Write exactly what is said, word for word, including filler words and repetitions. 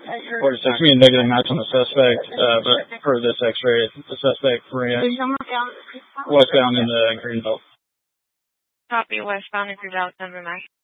forty-six, me a negative match on the suspect, uh, but for this x-ray, the suspect ran westbound in the Greenbelt. Copy, westbound in Greenbelt, Denver, Max.